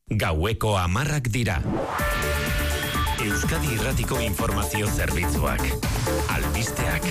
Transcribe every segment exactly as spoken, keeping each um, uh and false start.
Gaueko hamarrak dira. Euskadi Irratiko Informazio Zerbitzuak. Albisteak.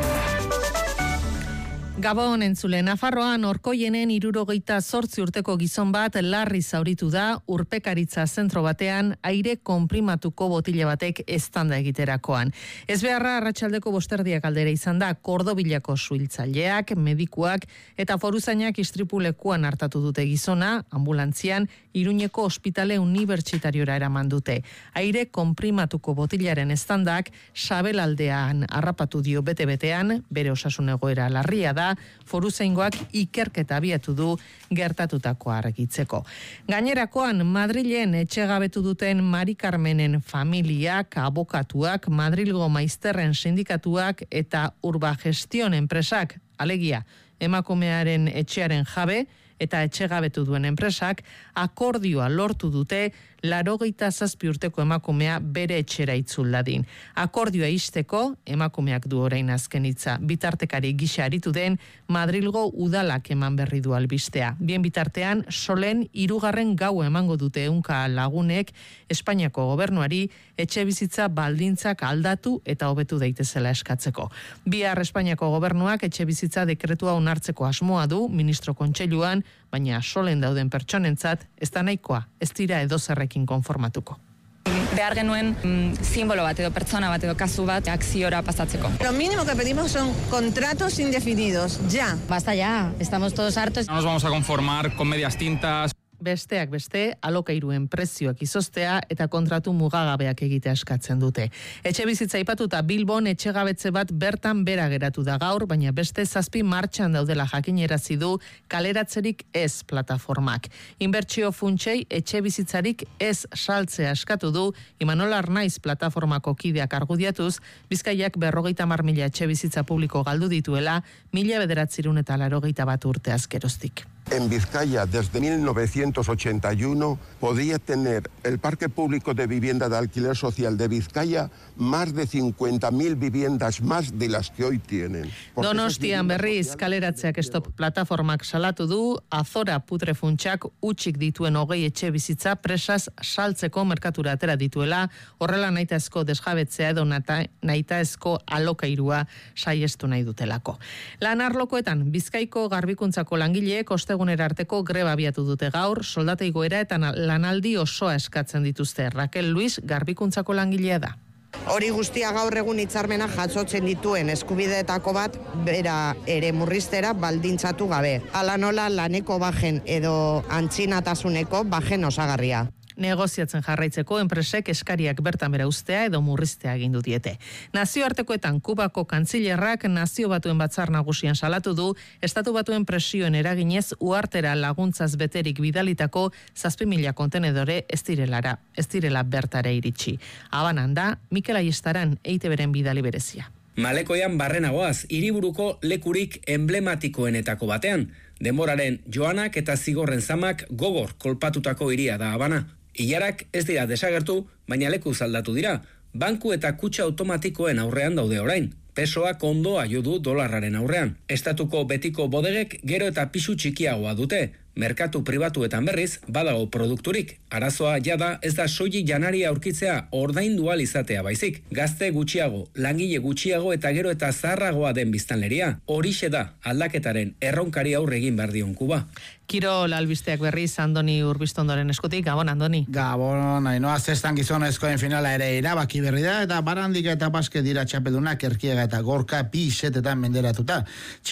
Gabon entzule, Nafarroan Orkoienen hirurogeita zortzi urteko gizon bat larri zauritu da urpekaritza zentro batean aire konprimatuko botile batek eztanda egiterakoan. Ez beharra arratsaldeko bosterdiak aldera izan da, Kordobilako suhiltzaileak, medikuak eta foruzainak istripulekuan hartatu dute gizona, ambulantzian Iruñeko ospitale unibertsitariora eraman dute. Aire konprimatuko botilaren eztandak sabelaldean harrapatu dio bete-betean, bere osasun egoera larria da, foruzaingoak ikerketa abiatu du gertatutako argitzeko. Gainerakoan, Madrilen etxegabetu duten Mari Carmenen familiak, abokatuak, Madrilgo maizterren sindikatuak eta Urbagestion enpresak, alegia, emakumearen etxearen jabe eta etxegabetu duen enpresak, akordioa lortu dute laurogeita zazpi urteko emakumea bere etxera itzul dadin. Akordioa ixteko, emakumeak du orain azken hitza. Bitartekari gisa aritu den Madrilgo udalak eman berri du albistea. Bien bitartean, solen hirugarren gaua emango dute ehunka lagunek Espainiako gobernuari etxe bizitza baldintzak aldatu eta hobetu daitezela eskatzeko. Bihar Espainiako gobernuak etxe bizitza dekretua onartzeko asmoa du ministro kontseiluan, baina solen dauden pertsonentzat ez da nahikoa, ez dira edozerrekin konformatuko. Behar genuen mm, simbolo bat edo pertsona bat edo kasu bat akziora pasatzeko. Lo mínimo que pedimos son contratos indefinidos, ya. Basta ya, estamos todos hartos. No nos vamos a conformar con medias tintas. Besteak beste, alokairuen prezioak izostea eta kontratu mugagabeak egitea eskatzen dute. Etxe bizitza aipatuta Bilbon etxegabetze bat bertan bera geratu da gaur, baina beste zazpi martxan daudela jakinerazi du kaleratzerik ez plataformak. Inbertsio funtsei etxe bizitzarik ez saltzea eskatu du Imanol Arnaiz plataformako kideak argudiatuz, Bizkaiak berrogeita hamar mila etxe bizitza publiko galdu dituela, mila bederatzirun eta laurogeita bat urte azkeroztik. En Vizcaya, desde mil novecientos ochenta y uno, podía tener el Parque Público de Vivienda de Alquiler Social de Vizcaya más de cincuenta mil viviendas más de las que hoy tienen. Donostian berriz, kaleratzeak stop plataformak salatu du, Azora putrefuntsak utxik dituen hogei etxe bizitza presaz saltzeko merkatura atera dituela, horrela nahitaezko desjabetzea edo nahitaezko alokairua saiestu nahi dutelako. Lan arlokoetan, Bizkaiko garbikuntzako langileek ostegunera arteko greba abiatu dute gaur, soldata igoera eta lanaldi osoa eskatzen dituzte. Raquel Luis garbikuntzako langilea da. Hori guztia gaur egun hitzarmena jasotzen dituen eskubideetako bat bera ere murriztera baldintzatu gabe. Hala nola laneko bajen edo antzinatasuneko bajen osagarria. Negoziatzen jarraitzeko enpresek eskariak bertan bera ustea edo murriztea egindu diete. Nazioartekoetan Kubako kantzilerrak Nazio Batuen Batzar Nagusian salatu du, Estatu Batuen presioen eraginez uhartera laguntzaz beterik bidalitako zazpi mila kontenedore ez direlara, ez direla bertara iritsi. Habanan da, Mikel Aiestaran E I T Bren bidali berezia. Malekoian barrenagoaz, hiriburuko lekurik emblematikoenetako batean. Denboraren joanak eta zigorren zamak gogor kolpatutako hiria da Habana. Ilarak ez dira desagertu, baina leku zaldatu dira. Banku eta kutxa automatikoen aurrean daude orain. Pesoak ondo aio du dolarraren aurrean. Estatuko betiko bodegek gero eta pisu txikiagoa dute. Merkatu pribatuetan berriz, badago produkturik. Arazoa jada ez da soilik janaria aurkitzea ordaindu ahal izatea baizik. Gazte gutxiago, langile gutxiago eta gero eta zaharragoa den biztanleria. Horixe da aldaketaren erronkari aurre egin behar dion Kuba. Kirol albisteak berriz Andoni Urbiztondoren eskutik. Gabon, Andoni. Gabon, Ainoa zestan gizonezkoen finala ere irabaki berri da eta Barandik eta Basket dira txapelunak Erkiega eta Gorka bi setetan menderatuta.